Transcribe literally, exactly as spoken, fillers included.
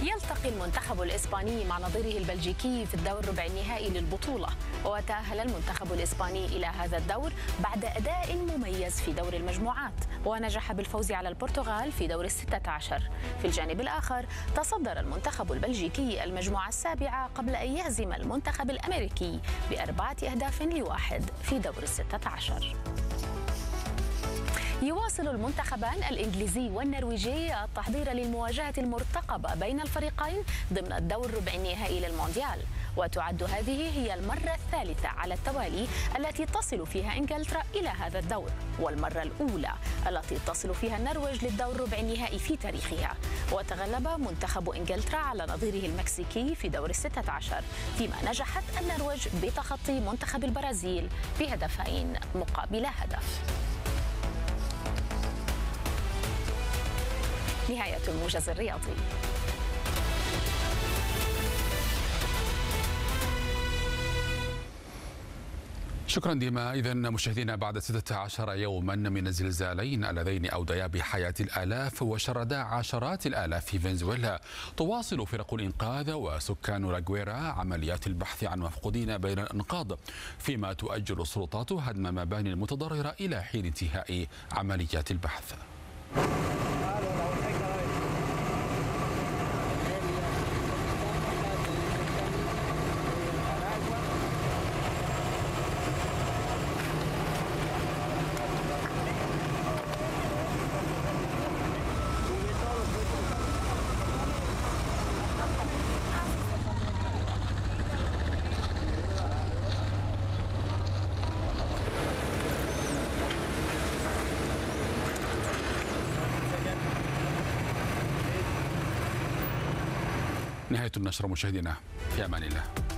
يلتقي المنتخب الإسباني مع نظيره البلجيكي في الدور الربع النهائي للبطولة، وتأهل المنتخب الإسباني إلى هذا الدور بعد أداء مميز في دور المجموعات، ونجح بالفوز على البرتغال في دور الستة عشر. في الجانب الآخر تصدر المنتخب البلجيكي المجموعة السابعة قبل أن يهزم المنتخب الأمريكي بأربعة أهداف لواحد في دور الستة عشر. يواصل المنتخبان الإنجليزي والنرويجي التحضير للمواجهة المرتقبة بين الفريقين ضمن الدور الربع النهائي للمونديال، وتعد هذه هي المرة الثالثة على التوالي التي تصل فيها إنجلترا إلى هذا الدور، والمرة الأولى التي تصل فيها النرويج للدور الربع النهائي في تاريخها. وتغلب منتخب إنجلترا على نظيره المكسيكي في دور الستة عشر، فيما نجحت النرويج بتخطي منتخب البرازيل بهدفين مقابل هدف. نهاية الموجز الرياضي. شكرا ديما. إذا مشاهدينا، بعد ستة عشر يوما من الزلزالين اللذين أوديا بحياة الآلاف وشردا عشرات الآلاف في فنزويلا، تواصل فرق الإنقاذ وسكان لاغويرا عمليات البحث عن مفقودين بين الأنقاض، فيما تؤجل السلطات هدم مباني المتضررة إلى حين انتهاء عمليات البحث. نهاية النشرة مشاهدينا، في أمان الله.